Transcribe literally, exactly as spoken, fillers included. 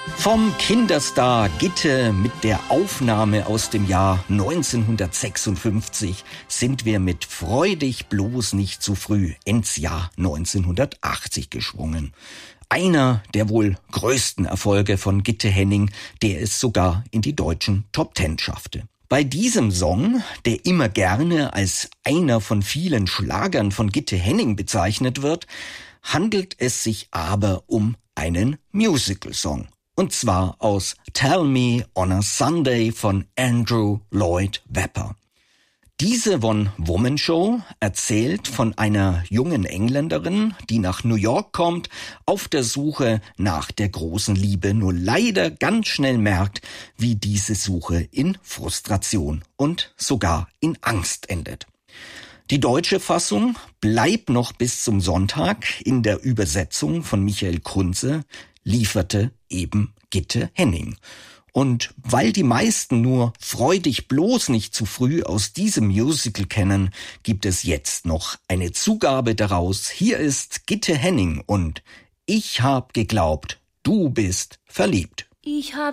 Vom Kinderstar Gitte mit der Aufnahme aus dem Jahr neunzehnhundertsechsundfünfzig sind wir mit Freudig bloß nicht zu früh ins Jahr neunzehnhundertachtzig geschwungen. Einer der wohl größten Erfolge von Gitte Henning, der es sogar in die deutschen Top Ten schaffte. Bei diesem Song, der immer gerne als einer von vielen Schlagern von Gitte Henning bezeichnet wird, handelt es sich aber um einen Musical-Song. Und zwar aus Tell Me on a Sunday von Andrew Lloyd Webber. Diese One-Woman-Show erzählt von einer jungen Engländerin, die nach New York kommt, auf der Suche nach der großen Liebe, nur leider ganz schnell merkt, wie diese Suche in Frustration und sogar in Angst endet. Die deutsche Fassung bleibt noch bis zum Sonntag in der Übersetzung von Michael Kunze, lieferte eben Gitte Henning. Und weil die meisten nur Freudig bloß nicht zu früh aus diesem Musical kennen, gibt es jetzt noch eine Zugabe daraus. Hier ist Gitte Henning und Ich hab geglaubt, du bist verliebt. Ich hab